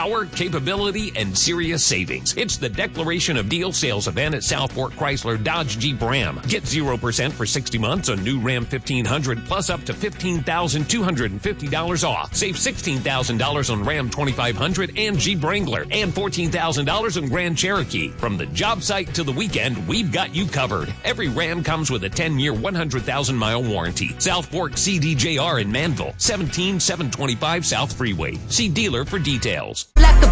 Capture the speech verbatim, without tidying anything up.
Power, capability, and serious savings. It's the Declaration of Deal sales event at Southport Chrysler Dodge Jeep Ram. Get zero percent for sixty months on new Ram fifteen hundred plus up to fifteen thousand two hundred fifty dollars off. Save sixteen thousand dollars on Ram twenty-five hundred and Jeep Wrangler and fourteen thousand dollars on Grand Cherokee. From the job site to the weekend, we've got you covered. Every Ram comes with a ten-year, one hundred thousand mile warranty. South Fork C D J R in Manville, seventeen seven twenty-five South Freeway. See dealer for details. Like a